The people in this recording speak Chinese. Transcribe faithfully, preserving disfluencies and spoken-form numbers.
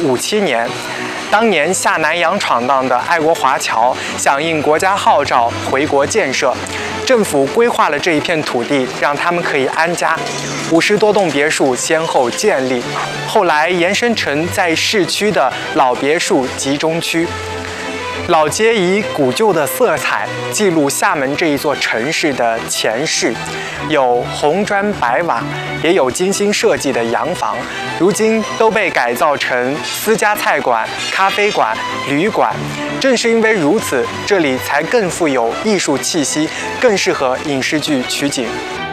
五七年，当年下南洋闯荡的爱国华侨响应国家号召回国建设，政府规划了这一片土地，让他们可以安家。五十多栋别墅先后建立，后来延伸成在市区的老别墅集中区。老街以古旧的色彩记录厦门这一座城市的前世，有红砖白瓦，也有精心设计的洋房，如今都被改造成私家菜馆、咖啡馆、旅馆。正是因为如此，这里才更富有艺术气息，更适合影视剧取景。